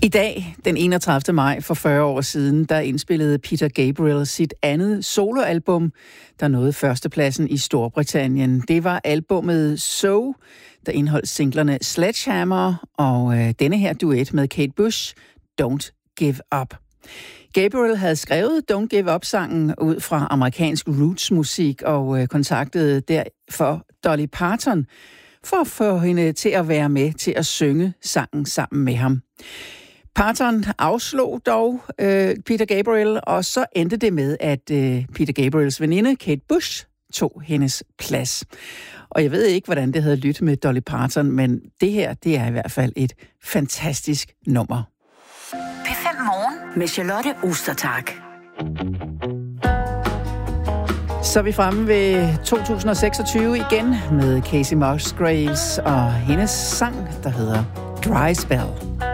I dag, den 31. maj for 40 år siden, der indspillede Peter Gabriel sit andet soloalbum, der nåede førstepladsen i Storbritannien. Det var albummet So, der indeholdt singlerne Sledgehammer og denne her duet med Kate Bush, Don't Give Up. Gabriel havde skrevet Don't Give Up-sangen ud fra amerikansk rootsmusik og kontaktede derfor Dolly Parton for at få hende til at være med til at synge sangen sammen med ham. Parton afslog dog Peter Gabriel, og så endte det med, at Peter Gabriels veninde Kate Bush tog hendes plads. Og jeg ved ikke, hvordan det havde lyttet med Dolly Parton, men det her, det er i hvert fald et fantastisk nummer. P5 Morgen med Charlotte Ostertag. Så er vi fremme ved 2026 igen med Casey Musgraves og hendes sang, der hedder Dry Spell.